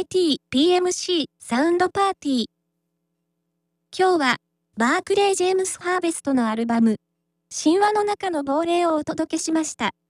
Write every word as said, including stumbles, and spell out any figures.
イティー ピーエムシー サウンドパーティー。今日は、バークレー・ジェームス・ハーベストのアルバム、神話の中の亡霊をお届けしました。